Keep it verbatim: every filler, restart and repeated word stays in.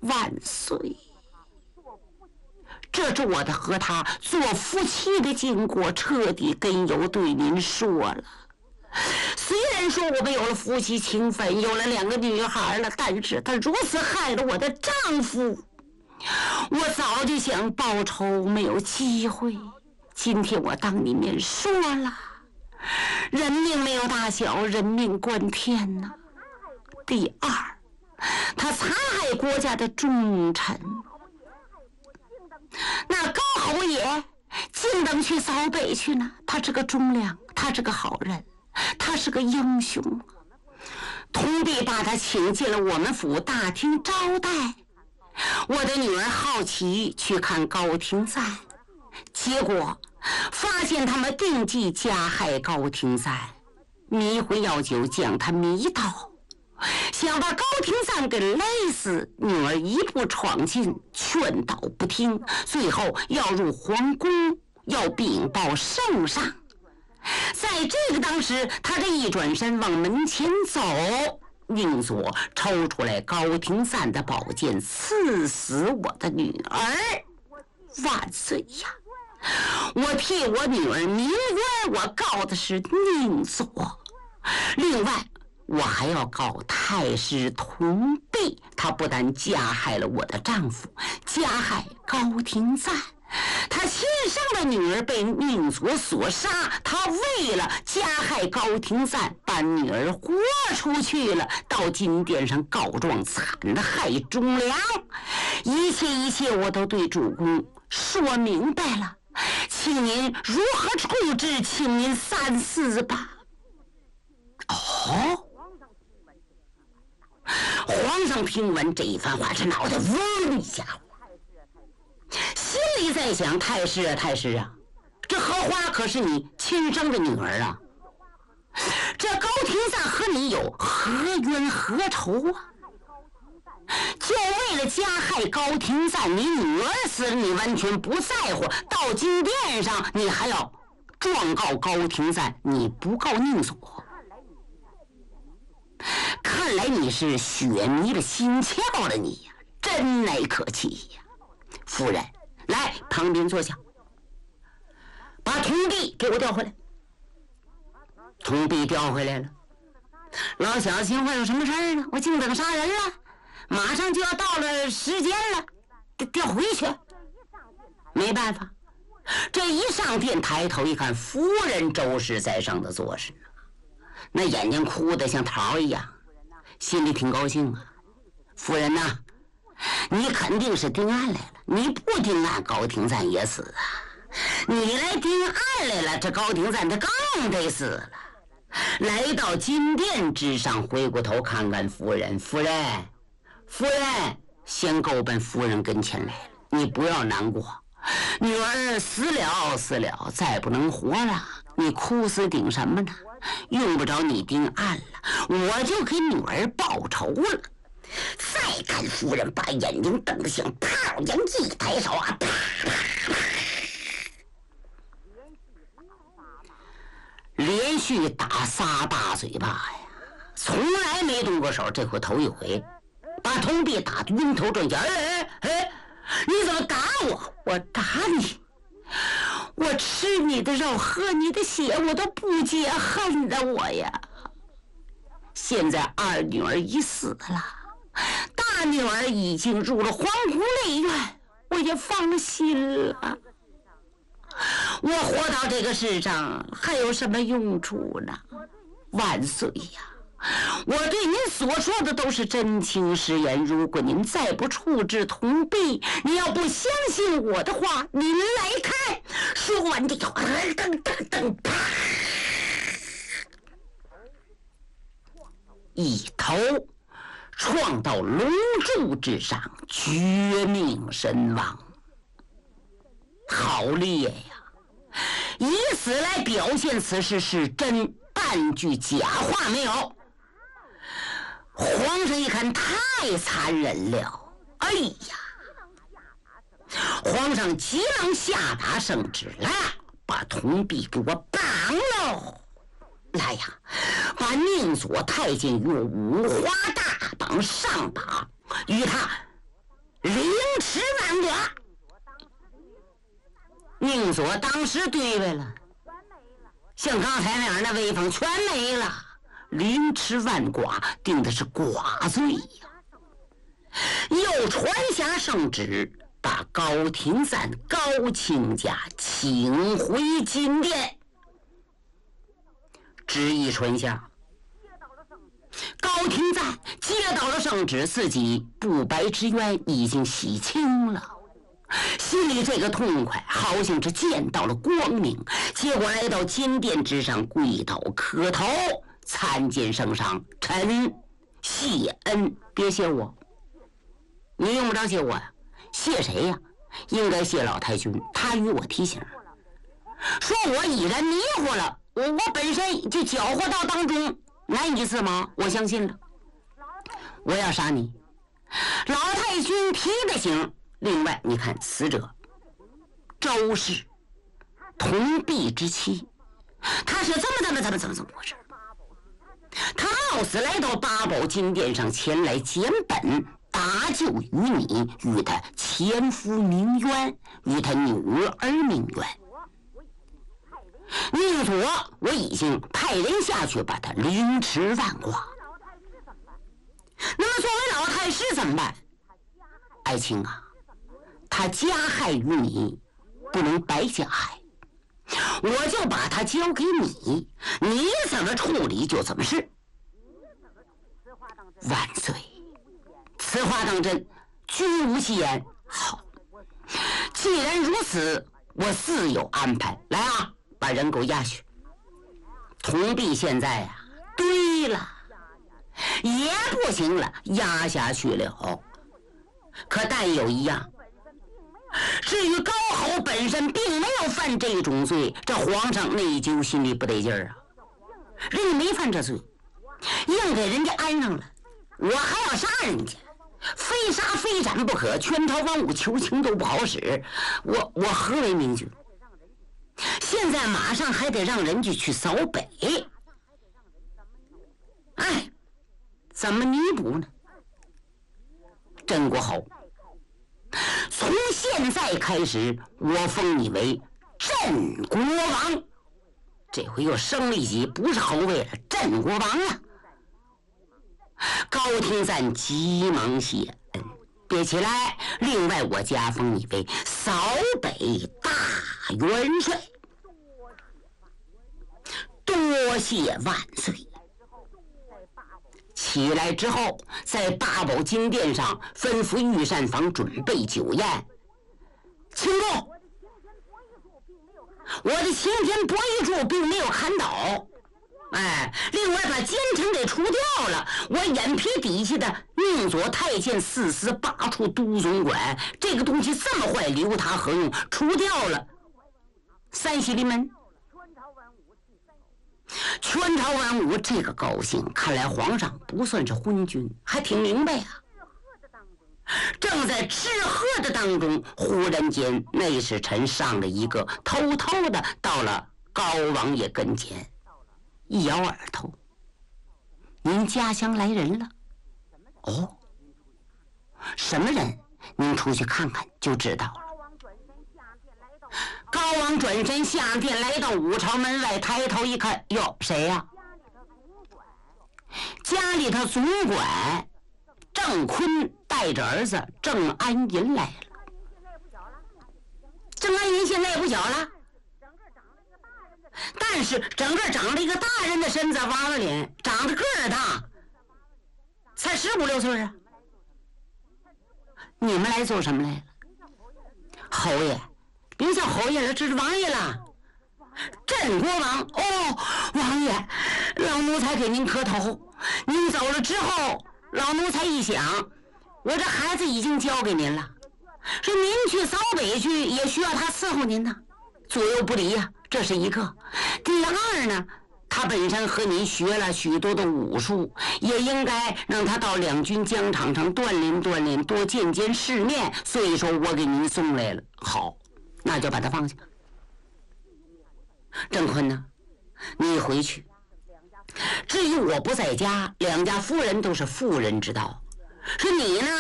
万岁！这是我的和他做夫妻的经过，彻底跟由对您说了。虽然说我们有了夫妻情分，有了两个女孩了，但是他如此害了我的丈夫，我早就想报仇，没有机会。今天我当你面说了，人命没有大小，人命关天呐。第二，他残害国家的忠臣，那高侯爷竟等去扫北去呢？他是个忠良，他是个好人，他是个英雄。同弟把他请进了我们府大厅招待。我的女儿好奇去看高廷赞，结果发现他们定计加害高廷赞，迷魂药酒将他迷倒，想把高廷赞给勒死。女儿一步闯进，劝导不听，最后要入皇宫，要禀报圣上。在这个当时，他这一转身往门前走，宁左抽出来高廷赞的宝剑，刺死我的女儿。万岁呀！我替我女儿鸣冤，我告的是宁左。另外我还要告太师同弼，他不但加害了我的丈夫，加害高廷赞，他亲生的女儿被宁左所杀，他为了加害高廷赞，把女儿豁出去了，到金殿上告状残害忠良。一切一切我都对主公说明白了，请您如何处置，请您三思吧。哦，皇上听闻这一番话，这脑袋嗡一下，心里在想：太师啊，太师啊，这荷花可是你亲生的女儿啊，这高廷赞和你有何冤何仇啊？就为了加害高廷赞，你女儿死了你完全不在乎，到金殿上你还要状告高廷赞，你不告宁左。看来你是血迷了心窍了你呀，真乃可气呀！夫人，来旁边坐下，把同弼给我调回来。同弼调回来了。老小子心话有什么事儿呢？我净等杀人了，马上就要到了时间了，得调回去。没办法，这一上殿抬头一看，夫人周氏在上的坐实，那眼睛哭得像桃一样，心里挺高兴啊。夫人呐，你肯定是定案来了，你不定案高廷赞也死啊，你来定案来了，这高廷赞他更得死了。来到金殿之上，回过头看看夫人，夫人夫人先够奔夫人跟前来了，你不要难过，女儿死了死了，再不能活了，你哭死顶什么呢？用不着你定案了，我就给女儿报仇了。再看夫人把眼睛瞪得像炮一样，一抬手啊，啪啪啪，连续打仨大嘴巴呀，从来没动过手，这回头一回，把同弼打得晕头转向。哎哎哎，你怎么打我？我打你，我吃你的肉，喝你的血，我都不解恨的我呀！现在二女儿已死了，大女儿已经入了皇姑内院，我也放了心了。我活到这个世上还有什么用处呢？万岁呀！我对您所说的都是真情实言，如果您再不处置同弼，你要不相信我的话，您来看。说完这个，噔噔噔，啪，一头撞到龙柱之上，绝命身亡。好烈呀！以此来表现此事是真，半句假话没有。皇上一看太残忍了，哎呀！皇上急忙下达圣旨，来，把同弼给我绑喽！来呀，把宁左太监用五花大绑上绑，与他凌迟万剐。宁左当时对位了，像刚才那样的威风全没了，凌迟万剐，定的是剐罪呀。又传下圣旨，把高廷赞、高亲家请回金殿。旨意传下，高廷赞接到了圣旨，自己不白之冤已经洗清了，心里这个痛快，好像是见到了光明。结果来到金殿之上，跪倒磕头，参见圣上，臣谢恩。别谢我，你用不着谢我呀，谢谁呀？应该谢老太君，他与我提醒，说我已然迷糊了，我我本身就搅和到当中，难以自拔，我相信了。我要杀你，老太君提的醒。另外，你看死者周氏，同弼之妻，他是怎么怎么怎么怎么怎么回事？他冒死来到八宝金殿上前来捡本，搭救于你，与他前夫鸣冤，与他女儿鸣冤。宁左，我已经派人下去把他凌迟万剐。那么作为老太师怎么办？爱卿啊，他加害于你，不能白加害，我就把他交给你，你怎么处理就怎么是。万岁，此话当真，君无戏言。好，既然如此，我自有安排。来啊，把人给我押去。同弼现在啊堆了，也不行了，压下去了。可但有一样，至于高侯本身并没有犯这种罪，这皇上内疚，心里不得劲儿啊。人家没犯这罪，硬给人家安上了，我还要杀人家，非杀非斩不可，全朝文武求情都不好使，我我何为明君？现在马上还得让人家去扫北，哎，怎么弥补呢？郑国侯，从现在开始，我封你为镇国王。这回又升了一级，不是侯位了，镇国王了。高廷赞急忙谢恩，别起来。另外，我加封你为扫北大元帅。多谢万岁。起来之后，在八宝金殿上吩咐御膳房准备酒宴。请坐。我的擎天博弈柱并没有砍倒，哎，另外把奸臣给除掉了。我眼皮底下的宁左太监四司八处都总管，这个东西这么坏，留它何用？除掉了。三喜临门，全朝文武这个高兴，看来皇上不算是昏君，还挺明白啊。正在吃喝的当中，忽然间内侍臣上了一个，偷偷的到了高王爷跟前，一摇耳朵：“您家乡来人了。”哦，什么人？您出去看看就知道了。高王转身下殿，来到五朝门外，抬头一看，哟，谁呀？家里头总管郑坤带着儿子郑安银来了。郑安银现在也不小了，但是整个长了一个大人的身子，娃娃脸，长得个儿大，才十五六岁啊。你们来做什么来了？侯爷，别叫侯爷了，这是王爷了。镇国王。哦，王爷，老奴才给您磕头。您走了之后，老奴才一想，我这孩子已经交给您了，说您去扫北去也需要他伺候您呢，左右不离呀、啊，这是一个。第二呢，他本身和您学了许多的武术，也应该让他到两军疆场上锻炼锻炼，多见见世面，所以说我给您送来了。好，那就把他放下。郑坤呢，你回去，至于我不在家，两家夫人都是妇人之道，说你呢